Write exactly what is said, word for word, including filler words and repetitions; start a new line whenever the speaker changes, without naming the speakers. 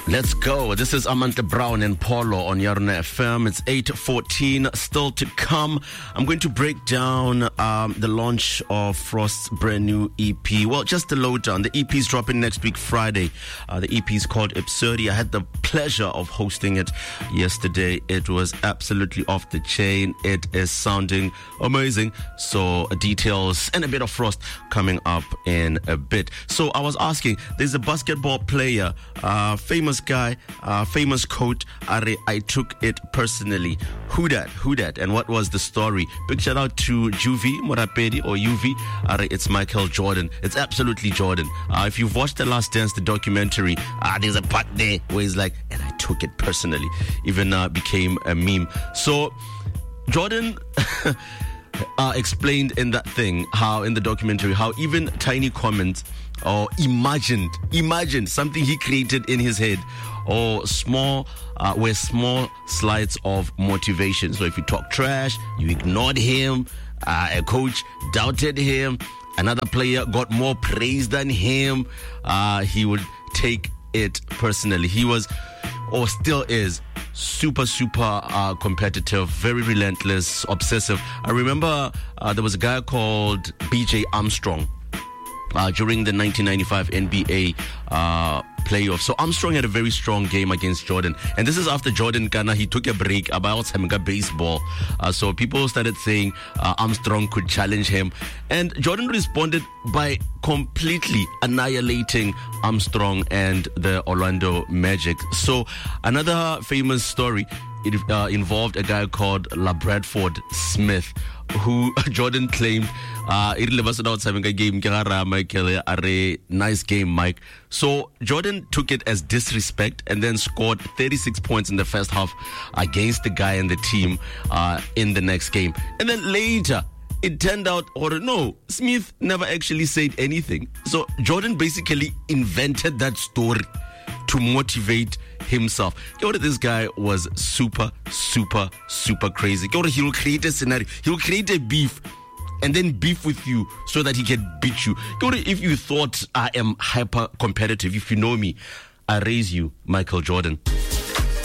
Let's go. This is Amanda Brown and Polo on Yarna F M. It's eight fourteen. Still to come. I'm going to break down um, the launch of Frost's brand new E P. Well, just the lowdown. The E P is dropping next week, Friday. Uh, the E P is called Absurdi. I had the pleasure of hosting it yesterday. It was absolutely off the chain. It is sounding amazing. So uh, details and a bit of Frost coming up in a bit. So I was asking, there's a basketball player, uh, famous guy, uh, famous quote, Are, I took it personally. Who that? Who that? And what was the story? Big shout out to Juvie Morapedi or U V. Are, it's Michael Jordan. It's absolutely Jordan. Uh, if you've watched The Last Dance, the documentary, uh, there's a part there where he's like, and I took it personally. Even uh, became a meme. So Jordan uh, explained in that thing, how in the documentary, how even tiny comments or imagined, imagined something he created in his head, or small, uh, were small slides of motivation. So if you talk trash, you ignored him, uh, a coach doubted him, another player got more praise than him, uh, he would take it personally. He was, or still is, super, super uh, competitive, very relentless, obsessive. I remember uh, there was a guy called B J Armstrong uh, during the nineteen ninety-five N B A uh, playoffs. So Armstrong had a very strong game against Jordan. And this is after Jordan Ghana, he took a break about baseball. Uh, so people started saying uh, Armstrong could challenge him. And Jordan responded by completely annihilating Armstrong and the Orlando Magic. So another famous story, it uh, involved a guy called LaBradford Smith, who Jordan claimed uh, nice game, Mike. So Jordan took it as disrespect and then scored thirty-six points in the first half against the guy and the team uh, in the next game. And then later, it turned out, or no, Smith never actually said anything. So Jordan basically invented that story to motivate himself. You know, this guy was super, super, super crazy. You know, he will create a scenario. He will create a beef and then beef with you so that he can beat you. You know, if you thought I am hyper competitive, if you know me, I raise you, Michael Jordan.